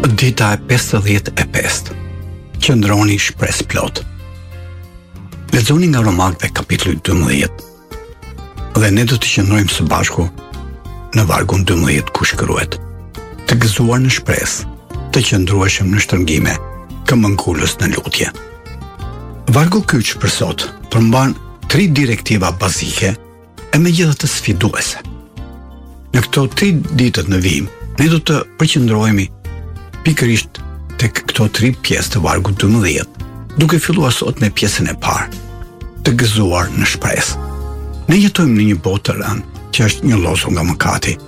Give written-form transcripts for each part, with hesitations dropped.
Dita e 55. Qëndroni shpresë plot. Lexoni nga Romakëve kapitulli 12. Dhe ne do të qëndrojmë së bashku në vargun 12 ku shkruhet: të gëzuar në shpresë, të qëndrueshëm në shtrëngime, këmbëngulës në lutje. Vargu kyç për sot përmban 3 direktiva bazike e megjithatë sfiduese. Në këto 3 ditët në vijim, ne do të përqendrohemi pikërisht tek këto 3 pjesë të vargut 12, duke filluar sot me pjesën e parë, të gëzuar në shpresë. Ne jetojmë në një botë të rënë që është njolosur nga mëkati.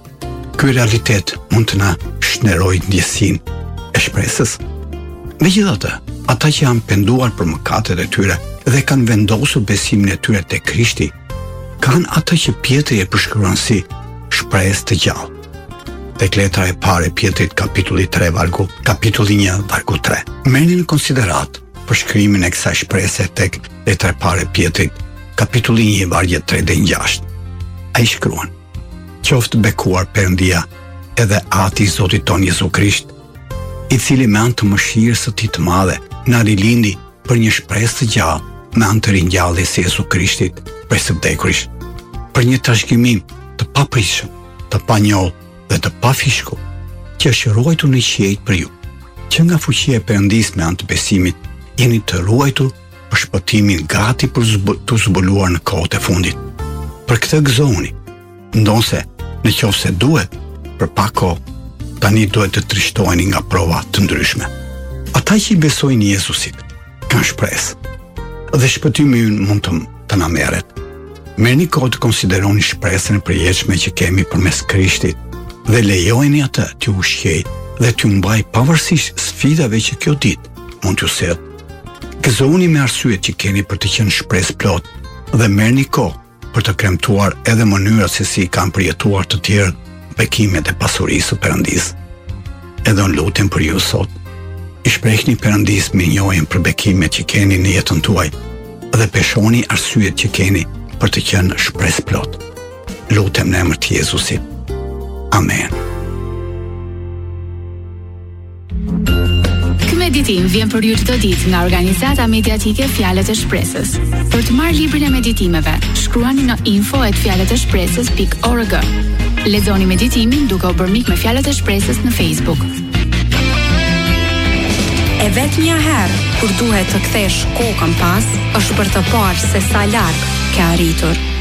Ky realitet mund të na shnerojë ndjesinë e shpresës. Megjithatë, ata që janë penduar për mëkatet e tyre dhe kanë vendosur besimin e tyre tek Krishti, kanë atë që Pietri e përshkruan si shpresë të gjallë. Tek letra e parë e Pietrit kapitulli 3 kapitulli 1 vargu 3. Merrni në konsiderat përshkrimin e kësaj shprese tek letra e parë e Pietrit kapitulli 1 vargjet 3 dhe 6. Ai shkruan: qoftë bekuar Perëndia edhe Ati i Zotit ton Jezu Krisht, i cili me anë të mëshirës së Tij të madhe na rilindi për një shpresë të gjallë me anë të ringjalljes së Jezu Krishtit prej së vdekuris, për një trashëgimim të papritshëm, të panjohur dhe të pafishku, që është ruajtur në qiell për ju, që nga fuqia e Perëndisë me anë të besimit jeni të ruajtur për shpëtimin gati për të zbuluar në kohët e fundit. Për këtë gëzoni, ndonse në qoftë se duhet, për pak kohë, tani duhet të trishtoheni nga prova të ndryshme. Ata që i besojnë Jezusit kanë shpresë, dhe shpëtimi ynë mund të na merret. Merrni kohë të konsideroni shpresën e përjetshme që kemi përmes Krishtit dhe lejojeni atë t'ju ushqejë dhe t'ju mbajë pavarësisht sfidave që kjo ditë mund t'ju sjellë. Gëzoni me arsyet që keni për të qenë shpresë plot dhe merrni kohë për të kremtuar edhe mënyrat se si kanë përjetuar të tjerë bekimet e pasurisë së Perëndisë. Edhe unë lutem për ju sot, i shprehni Perëndisë mirënjohjen për bekimet që keni në jetën tuaj dhe peshoni arsyet që keni për të qenë shpresë plot. Lutem në emër të Jezusit. Amen. Ky meditim vjen për ju çdo ditë nga organizata mediatike Fjalët e Shpresës. Për të marrë librin e meditimeve, shkruani në info@fjaleteshpresës.org. Lexoni meditimin duke u bërë mik me Fjalët e Shpresës në Facebook. E vetmja herë kur duhet të kthesh kokën pas, është për të parë se sa larg ke arritur.